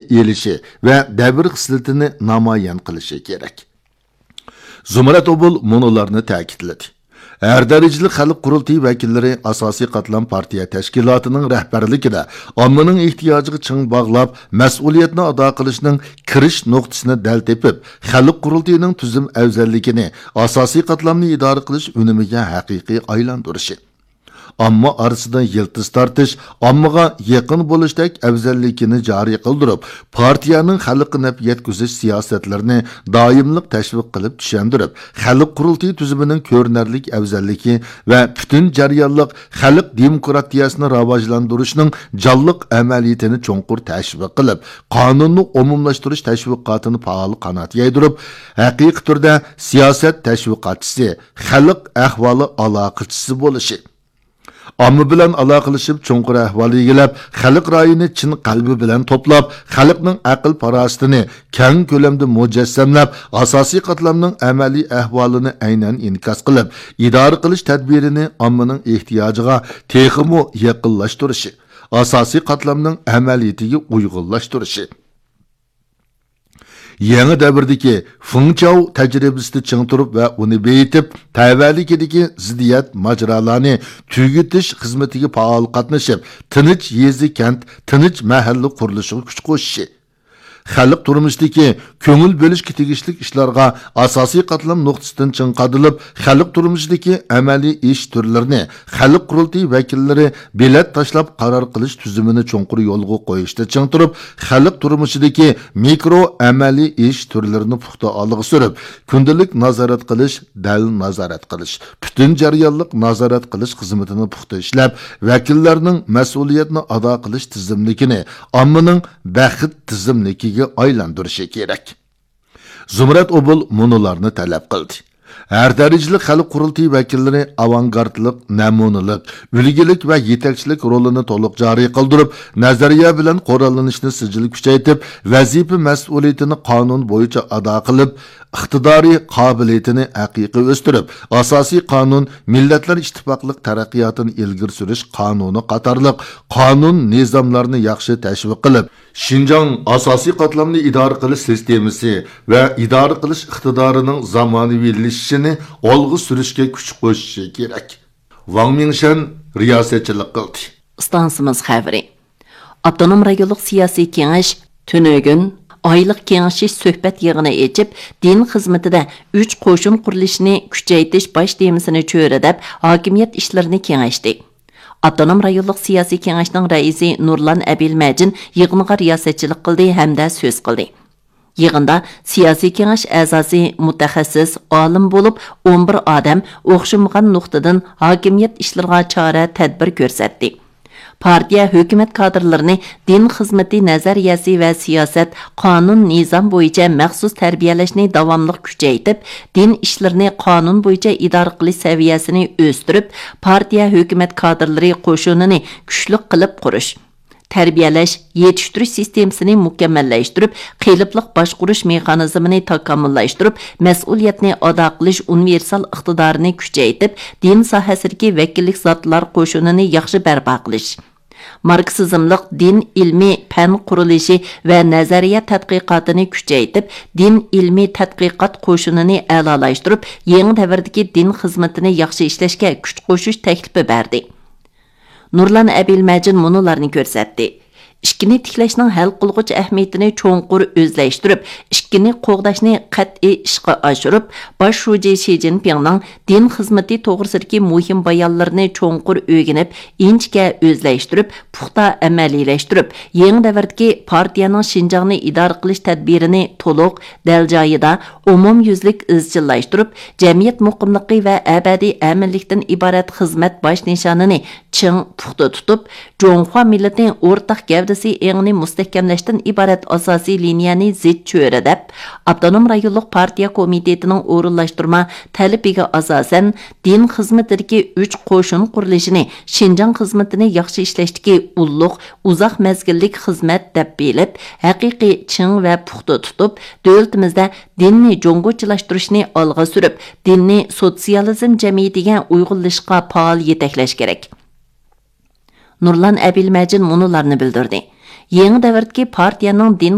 elishi va davr xislatini namoyon qilishi kerak. Zumrat Obul munolarni ta'kidladi. Her dereceli Xalq Qurultayı vakilleri asasi qatlam partiya təşkilatının rəhbərlikida ommaning ehtiyacıga çiң bağlab, məsuliyyətini ada qilishning kirish noktasını dəl tepib, Xalq Qurultayının tüzüm əvzəllikini asasi qatlamni idare qilish önümiga haqiqiy aylandirishi. Amma arasida yiltiz tartish, ammaga yaqin bo'lishdek afzallikini joriy qildirib, partiyaning xalqqa naf yetkazish siyosatlarini doimlik tashviq qilib tushundirib, Xalq Qurultayı tuzumining ko'rinarlik afzalligi va butun jarayonlik xalq demokratiyasini rivojlantirishning jonliq amaliyatini cho'nqur tashviq qilib, qonunni umumlashtirish tashviqotini faol qanot yaydirib, haqiqiy turda siyosat tashviqotchisi, xalq ahvoli aloqachisi bo'lishi. Amma bilan aloqalashib cho'nqur ahvol egilab, xalq ra'yini chin qalbi bilan to'plab, xalqning aql farosatini keng ko'lamda mujassamlab, asosiy qatlamning amaliy ahvolini aynan inkos qilib, idora qilish tadbirini ommaning ehtiyojiga texmo yaqinlashtirishi, asosiy qatlamning amaliyatiga uyg'unlashtirishi. Yangi davrdagi Fengchao tajribasini ching turib va uni beyitib, tavallikidagi ziddiyat majralarini tugutish xizmatiga faol qatnashib, tinch yezi kent, tinch mahalla qurilishiga kuch qo'shishi. Xalq turmushdagi ko'ngil bo'lishga tegishli ishlarga asosiy qatlam nuqtasidan ching qadilib, xalq turmushidagi amaliy ish turlarini Xalq Qurultayı vakillari bilet tashlab qaror qilish tuzumini cho'nqur yo'lga qo'yishda ching turib, xalq turmushidagi mikro amaliy ish turlarini puxta olg'a surib, kundalik nazorat qilish, dal nazorat qilish, butun jarayonlik nazorat qilish xizmatini puxta ishlab, vakillarning mas'uliyatni ado qilish tizimligini ommaning baxit tizimligiga aylantirishi kerak. Zumrat Obul munolarni talab qildi. Her dereceli Xalq Qurultayı vakilleri avangardlik, namunalik, ulgilik va yetakchilik rolini to'liq joriy qildirib, nazariya bilan qo'llanishni sijil kuchaytirib, vazifa mas'uliyatini qonun bo'yicha ado qilib, iqtidoriy qobiliyatini haqiqiy o'stirib, asosiy qonun, millatlar ittifoqlik taraqqiyotini ilgari surish qonuni qatorliq qonun nizomlarini yaxshi tashviq qilib, Şinjan asosiy qatlamni idora qilish sistemasi va idora qilish iqtidorining zamonaviylashishini olg'a surishga kuch qo'shishi kerak. Wang Mingshan riyosatchilik qildi. Stansimiz xabari. Avtonom rayonlik siyosiy kengash tunugun oylik kengashish suhbat yig'ini echib, din xizmatida 3 qo'shin qurilishini kuchaytirish bosh temasini cho'radab, hokimiyat ishlarini kengashdi. Avtonom rayonlik siyosiy kengashning raisi Nurlan Abilmajin yig'inga riyosatchilik qildi hamda so'z qildi. Yig'inda siyosiy kengash a'zosi mutaxassis olim bo'lib 11 odam o'xshamagan nuqtadan hokimiyat ishlariga chora tadbir ko'rsatdi. Partiya hukumat kadrlarini din xizmati nazariyasi va siyosat, qonun, nizam bo'yicha maxsus tarbiyalashni davomli kuchaytirib, din ishlarini qonun bo'yicha idora qilish saviyasini o'stirib, partiya hukumat kadrlari qo'shinini kuchli qilib qurish, tarbiyalash, yetishtirish sistemasini mukammallashtirib, qiyliqlik boshqarish mexanizmini takomillashtirib, mas'uliyatni ado qilish universal iqtidorini kuchaytirib, din sohasidagi vakillik zotlar qo'shinini yaxshi barpo qilish. Marksizmlik din ilmiy fan qurilishi va nazariya tadqiqotini kuchaytirib, din ilmiy tadqiqot qo'shinini a'lolashtirib, yangi davrdagi din xizmatini yaxshi ishlashga kuch qo'shish taklifi berdi. Nurlan Abilmajin munolarni ko'rsatdi. İşkini tiklashning hal qilg'uch ahamiyatini cho'nqur o'zlashtirib, ishkini qo'g'dashni qat'iy ishga oshirib, bosh shoji Xi Jinpingning din xizmati to'g'risidagi muhim bayonlarini cho'nqur o'rganib, inchga o'zlashtirib, puxta amaliylashtirib, yangi davrdagi partiyaning Xinjiangni idora qilish tadbirini to'liq, dal joyida, umumyuzlik izchillashtirib, jamiyat muqimligi va abadiy aminlikdan iborat xizmat bosh nishonini ching puxta tutib, Jonghua millatining o'rtaq gavdasi engni mustahkamlashdan iborat asosiy liniyani zid cho'radab, Avtonom rayonlik partiya komitetining o'rinlashtirma talabiga asosan din xizmatidagi 3 qo'shin qurilishini Xinjiang xizmatini yaxshi ishlashdagi ulluq, uzoq mezgillik xizmat deb bilib, haqiqiy ching va puxta tutib, davlatimizda dinni jongochilashtirishni olg'a surib, dinni sotsializm jamiyatiga uyg'unlashga faol yetaklash kerak. Nurlan Abilmajin munolarni bildirdi. Yangi davrdagi partiyaning din